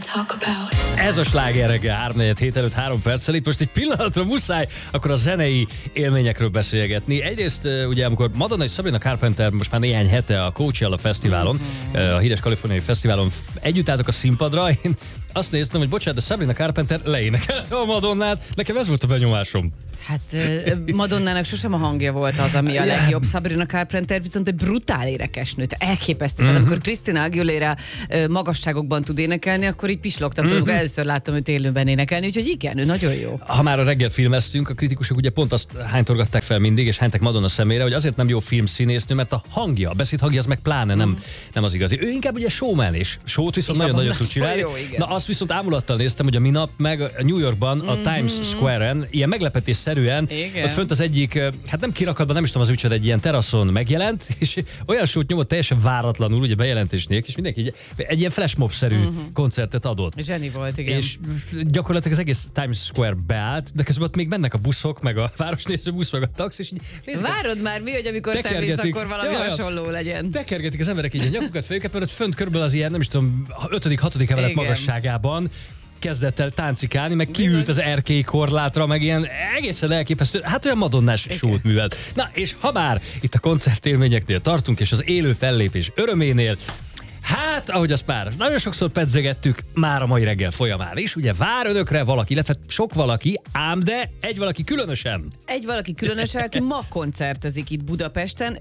Ez a Sláger reggel 3-4 előtt 3 perccel. Itt most egy pillanatra muszáj akkor a zenei élményekről beszélgetni. Egyrészt ugye, amikor Madonna és Sabrina Carpenter most már néhány hete a Coachella fesztiválon, a híres kaliforniai fesztiválon együtt álltak a színpadra, én azt néztem, hogy bocsánat, de Sabrina Carpenter leénekelte a Madonnát. Nekem ez volt a benyomásom. Hát Madonnának sosem a hangja volt az, ami a legjobb. Sabrina Carpenter viszont egy brutál énekesnő. Elképesztő. Tehát amikor Christina Aguilera magasságokban tud énekelni, akkor így pislogtam. Tudok, először láttam őt élőben énekelni, úgyhogy igen, ő nagyon jó. Ha már a reggel filmeztünk, a kritikusok ugye pont azt hánytorgatták fel mindig, és hányták Madonna szemére, hogy azért nem jó filmszínésznő, mert a hangja, a beszédhangja az meg pláne nem az igazi. Ő inkább ugye showman, és showt viszont nagyon-nagyon tud csinálni. Jó, na azt viszont ámulattal néztem, hogy a minap meg a New Yorkban, a Times Square-en ilyen meglepetésszerűen ott fönt az egyik, hát nem kirakatban, nem is tudom az ügycsöd, egy ilyen teraszon megjelent, és olyan sót nyomott teljesen váratlanul, ugye bejelentés nélkül, és mindenki egy ilyen flashmob-szerű koncertet adott. Zseni volt, igen. És gyakorlatilag az egész Times Square beállt, de közben ott még mennek a buszok, meg a városnéző busz, meg a tax, és így várod már mi, hogy amikor te mész, akkor valami hasonló legyen. Tekergetik az emberek így a nyakukat, fejüket, mert ott fönt körülbelül az ilyen, nem is tudom, 5.-6. emelet magasságában kezdett el táncikálni, meg kiült az erkély korlátra, meg ilyen egészen elképesztő, hát olyan madonnás sót művelt. Na, és ha már itt a koncertélményeknél tartunk, és az élő fellépés öröménél, hát, ahogy azt már nagyon sokszor pedzegettük, már a mai reggel folyamán is, ugye vár önökre valaki, illetve sok valaki, ám de egy valaki különösen. Egy valaki különösen, aki ma koncertezik itt Budapesten,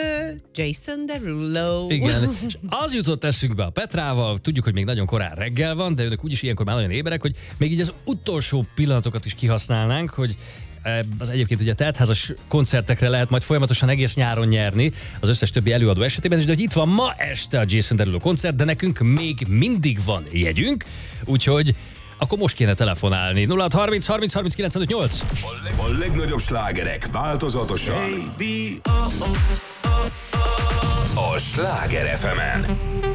Jason Derulo. Igen, és az jutott eszünkbe a Petrával, tudjuk, hogy még nagyon korán reggel van, de önök úgyis ilyenkor már nagyon éberek, hogy még így az utolsó pillanatokat is kihasználnánk, hogy az egyébként ugye teltházas koncertekre lehet majd folyamatosan egész nyáron nyerni az összes többi előadó esetében, és de hogy itt van ma este a Jason Derulo koncert, de nekünk még mindig van jegyünk, úgyhogy akkor most kéne telefonálni. 0630 30 30 958. A legnagyobb slágerek változatosan. A Sláger FM-en.